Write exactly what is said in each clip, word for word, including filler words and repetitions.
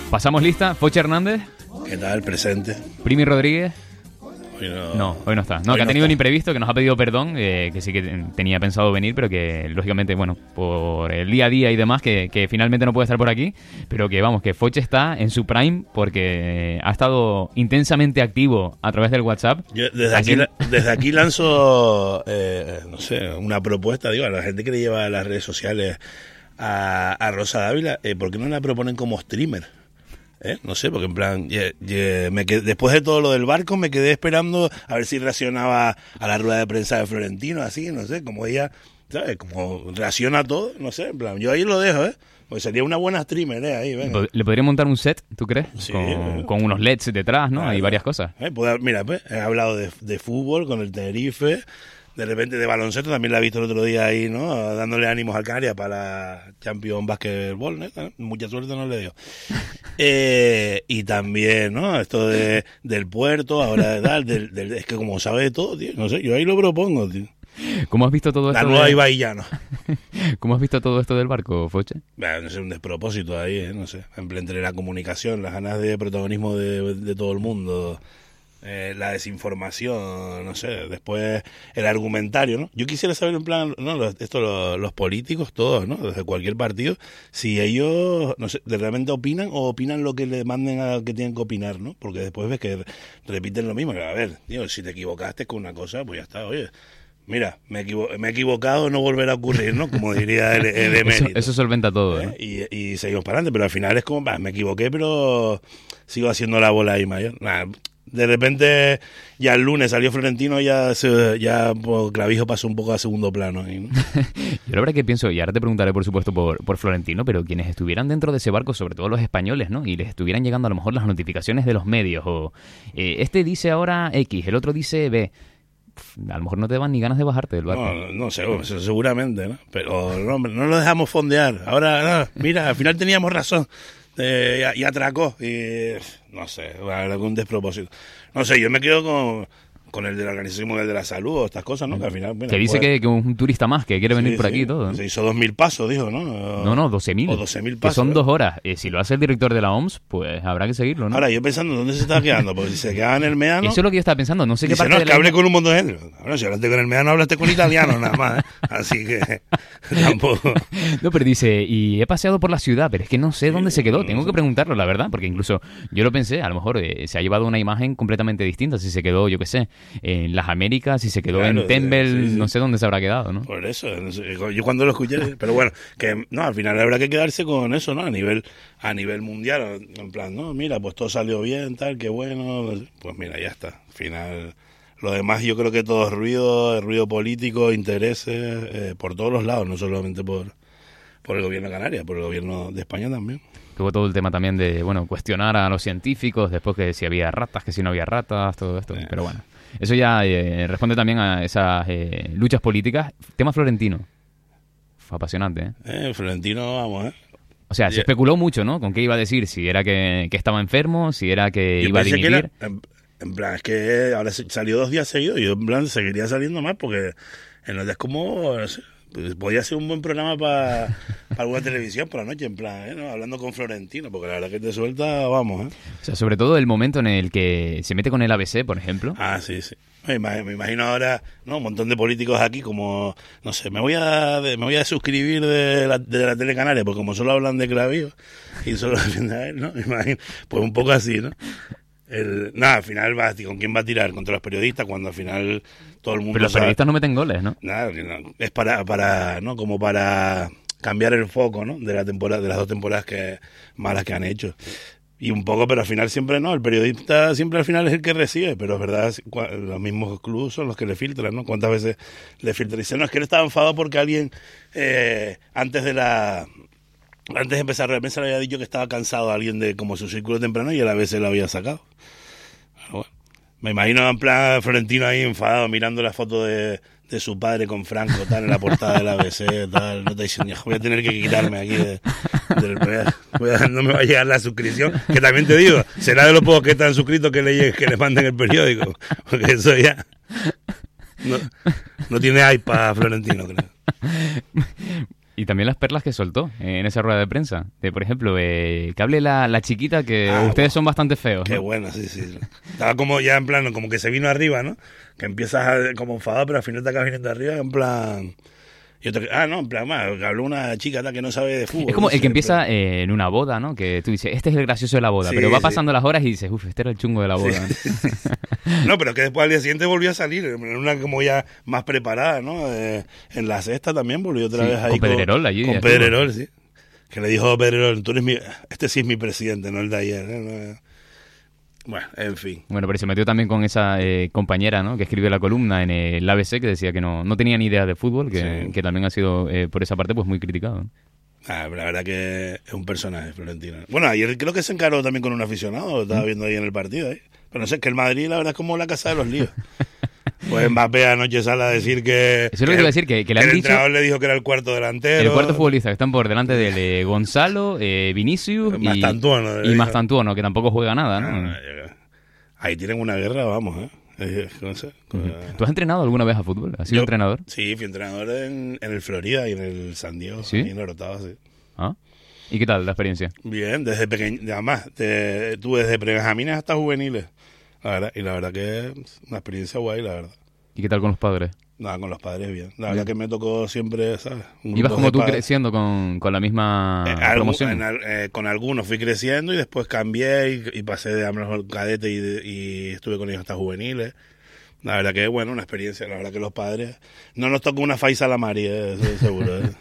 Pasamos lista. Foche Hernández. ¿Qué tal? Presente. Primi Rodríguez. Hoy no, no, hoy no está. No, hoy que ha no tenido está. un imprevisto, que nos ha pedido perdón, eh, que sí que tenía pensado venir, pero que lógicamente, bueno, por el día a día y demás, que, que finalmente no puede estar por aquí, pero que vamos, que Foche está en su prime porque ha estado intensamente activo a través del WhatsApp. Yo desde aquí, Así- desde aquí lanzo, eh, no sé, una propuesta, digo, a la gente que le lleva a las redes sociales a, a Rosa Dávila, eh, ¿por qué no la proponen como streamer? ¿Eh? No sé, porque en plan, ye- ye- me quedé- después de todo lo del barco me quedé esperando a ver si reaccionaba a la rueda de prensa de Florentino, así, no sé, como ella, ¿sabes? Como reacciona a todo, no sé, en plan, yo ahí lo dejo, ¿eh? Pues sería una buena streamer, ¿eh? Ahí, venga. ¿Le podría montar un set, tú crees? Sí, con, bueno. con unos L E Ds detrás, ¿no? Claro. Y varias cosas. Eh, puede- mira, pues, he hablado de, de fútbol con el Tenerife, de repente de baloncesto, también la he visto el otro día ahí, ¿no? Dándole ánimos al Canarias para la Champions Basketball, ¿no? Mucha suerte no le dio. Eh, y también, ¿no? Esto de, del puerto, ahora de tal, del, del- es que como sabe de todo, tío, no sé, yo ahí lo propongo, tío. ¿Cómo has visto todo La esto? nueva de- Ibaiyano. ¿Cómo has visto todo esto del barco, Foche? Bueno, no sé, un despropósito ahí, ¿eh? No sé, en plan, entre la comunicación, las ganas de protagonismo de, de todo el mundo, eh, la desinformación, no sé, después el argumentario, ¿no? Yo quisiera saber en plan, no, los, esto los, los políticos todos, ¿no? Desde cualquier partido, si ellos, no sé, de realmente opinan o opinan lo que le manden a que tienen que opinar, ¿no? Porque después ves que repiten lo mismo, que, a ver, tío, si te equivocaste con una cosa, pues ya está, oye. Mira, me, equivo- me he equivocado, no volverá a ocurrir, ¿no? Como diría el, el Eso, emérito. eso solventa todo, ¿Eh? ¿no? Y, y seguimos para adelante, pero al final es como, bah, me equivoqué, pero sigo haciendo la bola ahí mayor. Nah, de repente, ya el lunes salió Florentino, ya se, ya pues, Clavijo pasó un poco a segundo plano. ahí, ¿no? Yo la verdad que pienso, y ahora te preguntaré por supuesto por, por Florentino, pero quienes estuvieran dentro de ese barco, sobre todo los españoles, ¿no? Y les estuvieran llegando a lo mejor las notificaciones de los medios, o eh, este dice ahora X, el otro dice B. Pff, a lo mejor no te daban ni ganas de bajarte del barco. No, no sé, bueno, eso seguramente, ¿no? Pero no, hombre, no lo dejamos fondear. Ahora, no, mira, al final teníamos razón. Eh, y, y atracó. Y no sé, la verdad que un despropósito. No sé, yo me quedo con, con el de la Organización Mundial de la Salud o estas cosas, ¿no? Que al final. Mira, que dice pues, que, que un turista más que quiere venir sí, por sí, aquí y todo, ¿no? Se hizo dos mil pasos, dijo, ¿no? No, no, doce mil. O doce mil Que pasos. son ¿eh? dos horas. Eh, si lo hace el director de la O M S, pues habrá que seguirlo, ¿no? Ahora, yo pensando, ¿dónde se está quedando? Porque si se queda en el Meano. Eso es lo que yo estaba pensando. No sé qué Dice, parte no, de es que la hablé isla- con un montón de gente. Bueno, si hablaste con el Meano, hablaste con italiano nada más, ¿eh? Así que tampoco. No, pero dice, y he paseado por la ciudad, pero es que no sé dónde se quedó. no Tengo sé. que preguntarlo, la verdad, porque incluso yo lo pensé, a lo mejor eh, se ha llevado una imagen completamente distinta. Si se quedó, yo qué sé, en las Américas, si se quedó Claro, en Tembel, sí, sí. no sé dónde se habrá quedado, ¿no? Por eso, no sé, yo cuando lo escuché, pero bueno, que no, al final habrá que quedarse con eso, ¿no? A nivel a nivel mundial, en plan, no, mira, pues todo salió bien, tal, qué bueno, pues mira, ya está. Al final, lo demás yo creo que todo es ruido, ruido político, intereses, eh, por todos los lados, no solamente por, por el gobierno de Canarias, por el gobierno de España también. Tuvo todo el tema también de, bueno, cuestionar a los científicos, después que si había ratas, que si no había ratas, todo esto. Eh. Pero bueno, eso ya eh, responde también a esas eh, luchas políticas. Tema Florentino. Fue apasionante, ¿eh? Eh, Florentino, vamos, ¿eh? O sea, se Yeah. especuló mucho, ¿no? Con qué iba a decir, si era que, que estaba enfermo, si era que Yo iba a pensé que dimitir. era- en, en plan, es que ahora se- salió dos días seguidos y yo en plan seguiría saliendo más porque en los días como, no sé, pues, podía ser un buen programa para alguna televisión por la noche, en plan, ¿eh? ¿no? Hablando con Florentino, porque la verdad que te suelta, vamos, ¿eh? O sea, sobre todo el momento en el que se mete con el A B C, por ejemplo. Ah, sí, sí. Me imagino, me imagino ahora, ¿no? Un montón de políticos aquí como, no sé, me voy a de- me voy a suscribir de la, de la Tele Canaria, porque como solo hablan de Clavijo y solo defienden a él, ¿no? Me imagino, pues un poco así, ¿no? El, nada, al final, va, ¿con quién va a tirar? Contra los periodistas, cuando al final todo el mundo Pero los sabe- periodistas no meten goles, ¿no? Nada, que no, es para, para, ¿no? Como para cambiar el foco, ¿no? De la temporada, de las dos temporadas que malas que han hecho. Y un poco, pero al final siempre no, el periodista siempre al final es el que recibe, pero es verdad, cua- los mismos clubes son los que le filtran, ¿no? ¿Cuántas veces le filtran? Dicen, no, es que él estaba enfadado porque alguien, eh, antes de la, antes de empezar la prensa le había dicho que estaba cansado a alguien de como su círculo temprano y él a veces lo había sacado. Pero bueno, me imagino en plan Florentino ahí enfadado mirando la foto de, de su padre con Franco, tal, en la portada del A B C, tal, no te dicen, voy a tener que quitarme aquí de, del voy a- voy a- no me va a llegar la suscripción, que también te digo, será de los pocos que están suscritos que le llegue- que le manden el periódico, porque eso ya no, no tiene iPad Florentino, creo. Y también las perlas que soltó eh, en esa rueda de prensa. De, por ejemplo, eh, que hable la, la chiquita, que Ah, ustedes bueno. son bastante feos. Qué ¿no? bueno, sí, sí. Estaba como ya en plan, como que se vino arriba, ¿no? Que empiezas a, como enfadado, pero al final te acabas viniendo arriba, en plan... Y otro, ah, no, en plan, más, que habló una chica tal, que no sabe de fútbol. Es como no el sé, que empieza pero- eh, en una boda, ¿no? Que tú dices, este es el gracioso de la boda, Sí, pero va sí. pasando las horas y dices, uff, este era el chungo de la boda. Sí. No, pero que después al día siguiente volvió a salir, en una como ya más preparada, ¿no? Eh, en la sexta también volvió otra Sí, vez ahí. con Pedrerol allí Con estuvo. Pedrerol, sí. Que le dijo a Pedrerol, tú eres mi... Este sí es mi presidente, no el de ayer. ¿eh? No- Bueno, en fin. Bueno, pero se metió también con esa eh, compañera, ¿no? Que escribe la columna en el A B C, que decía que no, no tenía ni idea de fútbol, que, Sí. que también ha sido, eh, por esa parte, pues muy criticado. Ah, la verdad que es un personaje, Florentino. Bueno, ayer creo que se encaró también con un aficionado, lo estaba viendo ahí en el partido. ¿eh? Pero no sé, es que el Madrid la verdad es como la casa de los líos. Pues Mbappé anoche sale a decir que... Eso es lo que te iba a decir, que, que le han el dicho... entrenador le dijo que era el cuarto delantero. El cuarto futbolista que están por delante de eh, Gonzalo, eh, Vinicius y, Mastantuono, y dijo. Mastantuono, que tampoco juega nada, ¿no? Ah, llega. Ahí tienen una guerra, vamos, ¿eh? Eh, no sé, con- ¿Tú has entrenado alguna vez a fútbol? ¿Has sido Yo- entrenador? Sí, fui entrenador en, en el Florida y en el San Diego. ¿Sí? Ahí en Orotava, sí. ¿Ah? ¿Y qué tal la experiencia? Bien, desde pequeño, además, te, tuve desde prebenjamines hasta juveniles, la verdad, y la verdad que es una experiencia guay, la verdad. ¿Y qué tal con los padres? Nada, con los padres bien. La verdad que me tocó siempre, ¿sabes? Un ¿Ibas grupo como de tú padres. creciendo con, con la misma Eh, algu- promoción? en al- eh, con algunos fui creciendo y después cambié y, y pasé de a lo mejor cadete y, de- y estuve con ellos hasta juveniles. La verdad que, bueno, una experiencia. La verdad que los padres... No nos tocó una Faisa la María, eh, eso seguro. ¿eh?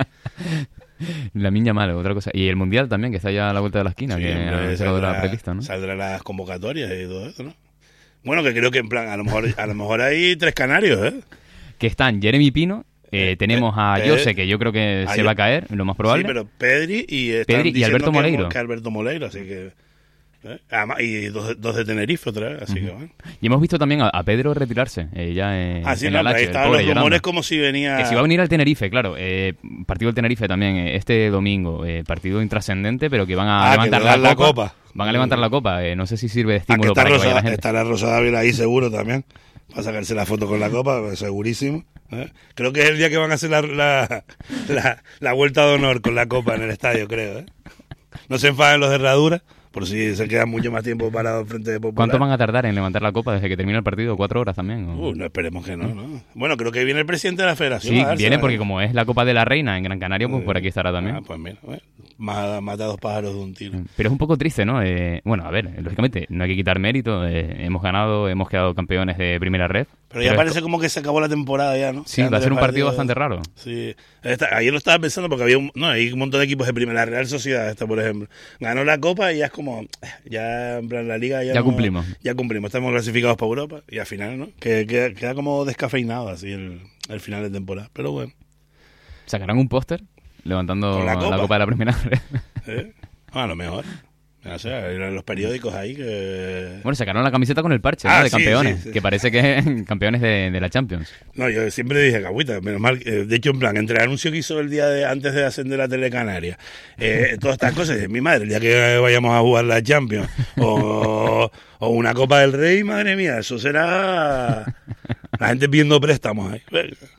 La Miña Mal, otra cosa. Y el Mundial también, que está ya a la vuelta de la esquina, Sí, que hombre, han sacado de la saldrá- prevista, ¿no? Saldrán las convocatorias y todo eso, ¿no? Bueno, que creo que en plan, a lo mejor, a lo mejor hay tres canarios, ¿eh? Que están Jeremy Pino, eh, Eh, tenemos a Pe- Jose, que yo creo que a se Yo- va a caer, lo más probable. Sí, pero Pedri y, están Pedri y diciendo Alberto que- Moleiro. Que Alberto Moleiro, así que... ¿eh? Además, y dos, dos de Tenerife otra vez, así que bueno. Y hemos visto también a, a Pedro retirarse, eh, ya eh, Así en no, la ahí Lache, el estaban pobre, los rumores llorando. como si venía... Que si va a venir al Tenerife, claro, eh, partido del Tenerife también eh, este domingo, eh, partido intrascendente, pero que van a Ah, que levantar le la dan la copa, copa. Van a levantar la copa, eh, no sé si sirve de Ah, que estímulo está para que vaya Rosa, la gente. estará Rosa Dávila ahí seguro también, para sacarse la foto con la copa, pues, segurísimo. ¿eh? Creo que es el día que van a hacer la, la, la, la vuelta de honor con la copa en el estadio, creo. ¿eh? No se enfaden los de Herradura, por si se quedan mucho más tiempo parados frente de Popular. ¿Cuánto van a tardar en levantar la copa desde que termina el partido? ¿Cuatro horas también? ¿O? Uh, no, esperemos que no, ¿no? Bueno, creo que viene el presidente de la federación. Sí, a dársela, viene ¿eh? porque como es la Copa de la Reina en Gran Canaria, pues por aquí estará también. Ah, pues mira, bueno, mata, mata dos pájaros de un tiro. Pero es un poco triste, ¿no? Eh, bueno, a ver, lógicamente, no hay que quitar mérito. eh, hemos ganado, hemos quedado campeones de primera red. Pero ya es- parece como que se acabó la temporada ya, ¿no? Sí, Quedan va a ser tres un partido partidos. bastante raro. Sí. Esta- ayer lo estaba pensando porque había un, no, hay un montón de equipos de primera. La Real Sociedad, esta por ejemplo, ganó la Copa y ya es como, ya en plan la Liga ya Ya no- cumplimos. Ya cumplimos, estamos clasificados para Europa y al final, ¿no? Que queda, queda como descafeinado así el, el final de temporada. Pero bueno, Sacarán un póster levantando ¿Con la la, copa? copa de la primera red. ¿eh? Ah, a lo mejor. O sea, en los periódicos ahí que... Bueno, sacaron la camiseta con el parche, ¿no? Ah, De sí, campeones, sí, sí. que parece que es campeones de, de la Champions. No, yo siempre dije, cagüita, menos mal. eh, De hecho, en plan, entre el anuncio que hizo el día de antes de ascender a Telecanaria, eh, todas estas cosas, dije, mi madre, el día que vayamos a jugar la Champions o, o una Copa del Rey, madre mía, eso será la gente pidiendo préstamos ahí.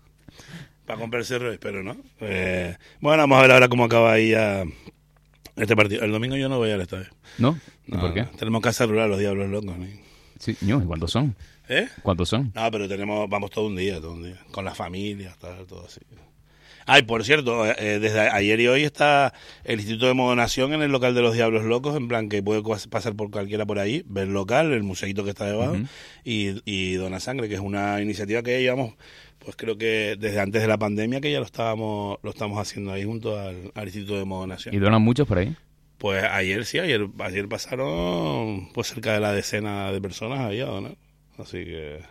Para comprarse el Rey, pero no. Eh, bueno, vamos a ver ahora cómo acaba ahí ya este partido. El domingo yo no voy al estadio. ¿No? ¿Y No, por qué? Tenemos casa rural los diablos locos, ¿no? Sí, ño, ¿y cuántos son? ¿Eh? ¿Cuántos son? No, pero tenemos, vamos todo un día, todo un día, con la familia, tal, todo así. Ay, por cierto, eh, desde ayer y hoy está el Instituto de Modonación en el local de los Diablos Locos, en plan que puede pasar por cualquiera por ahí, ver el local, el museito que está debajo, Ujú. y, y Dona Sangre, que es una iniciativa que llevamos, pues creo que desde antes de la pandemia que ya lo estábamos, lo estamos haciendo ahí junto al, al Instituto de Modonación. ¿Y donan muchos por ahí? Pues ayer sí, ayer, ayer pasaron pues cerca de la decena de personas ahí a donar. Así que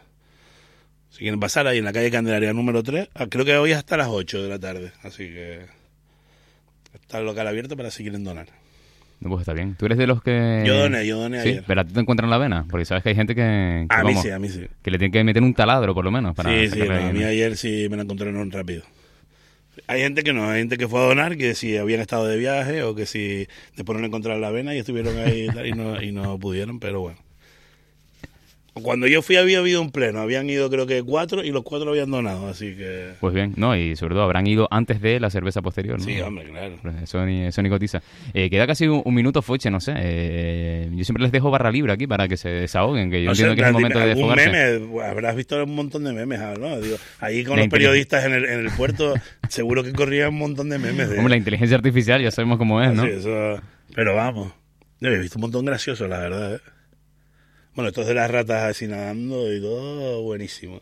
si quieren pasar ahí en la calle Candelaria número tres, ah, creo que hoy hasta las ocho de la tarde. Así que está el local abierto para si quieren donar. No, pues está bien. ¿Tú eres de los que...? Yo doné, yo doné Sí, ayer. pero a ti te encuentran la vena, porque sabes que hay gente que... que, A mí vamos, sí, a mí sí. que le tienen que meter un taladro, por lo menos, para Sí, sí, sacarle no, ahí, a mí ¿no? ayer sí me la encontraron rápido. Hay gente que no, hay gente que fue a donar, que si habían estado de viaje o que si después no le encontraron la vena y estuvieron ahí y, tal, y, no, y no pudieron, pero bueno. Cuando yo fui había habido un pleno, habían ido creo que cuatro y los cuatro habían donado, así que... Pues bien, no, y sobre todo habrán ido antes de la cerveza posterior, ¿no? Sí, hombre, claro. Eso ni, eso ni cotiza. Eh, queda casi un, un minuto, Foche, no sé. Eh, yo siempre les dejo barra libre aquí para que se desahoguen, que yo No entiendo sé, que es el momento de algún desfogarse. meme, habrás visto un montón de memes, ¿no? Digo, ahí con La los periodistas en el, en el puerto, seguro que corrían un montón de memes. De... Hombre, la inteligencia artificial ya sabemos cómo es, ¿no? Sí, eso... Pero vamos, yo he visto un montón gracioso, la verdad, ¿eh? Bueno, estos de las ratas así nadando y todo, buenísimo.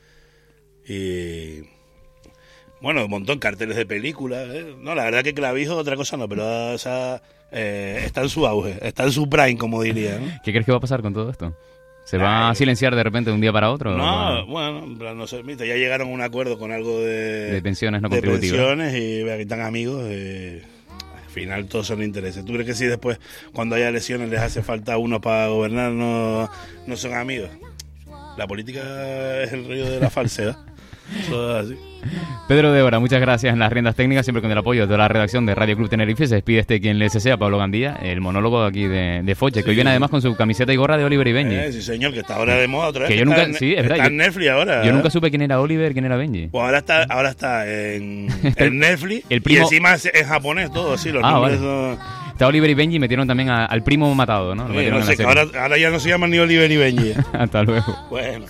Y... Bueno, un montón, carteles de películas, ¿eh? No, la verdad que Clavijo otra cosa no, pero o sea, eh, está en su auge, está en su prime, como diría, ¿no? ¿Qué crees que va a pasar con todo esto? ¿Se va Ay, a silenciar de repente de un día para otro? No, bueno, en plan, no sé, viste, ya llegaron a un acuerdo con algo de... De pensiones no de contributivas. pensiones y vea que están amigos, eh, al final todos son intereses. ¿Tú crees que si después, cuando haya elecciones, les hace falta uno para gobernar, no, no son amigos? La política es el río de la falsedad. Eso es así. Pedro Débora, muchas gracias en las riendas técnicas, siempre con el apoyo de la redacción de Radio Club Tenerife. Se despide este quien les desea, Pablo Gandía, el monólogo aquí de, de Foche, que Sí. hoy viene además con su camiseta y gorra de Oliver y Benji. Eh, sí, señor, que está ahora de moda otra vez. Que yo está nunca- en, sí, es verdad, está yo- en Netflix ahora. Yo ¿eh? nunca supe quién era Oliver, quién era Benji. Pues ahora está, ahora está en, Está el- en Netflix el primo- y encima es en japonés todo, sí, los Ah, nombres vale. son... Está Oliver y Benji, metieron también a- al primo matado, ¿no? Lo Sí, metieron no en la sé, que serie. ahora, ahora ya no se llaman ni Oliver ni Benji. Hasta luego. Bueno.